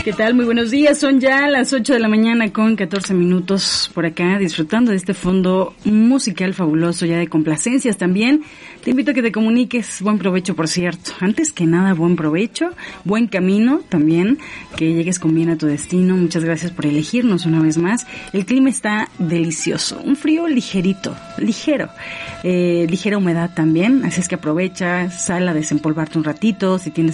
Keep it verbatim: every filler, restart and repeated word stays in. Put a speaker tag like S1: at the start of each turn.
S1: ¿Qué tal? Muy buenos días. Son ya las ocho de la mañana con catorce minutos por acá, disfrutando de este fondo musical fabuloso, ya de complacencias también. Te invito a que te comuniques. Buen provecho, por cierto. Antes que nada, buen provecho, buen camino también, que llegues con bien a tu destino. Muchas gracias por elegirnos una vez más. El clima está delicioso. Un frío ligerito, ligero. Eh, ligera humedad también, así es que aprovecha, sal a desempolvarte un ratito. Si tienes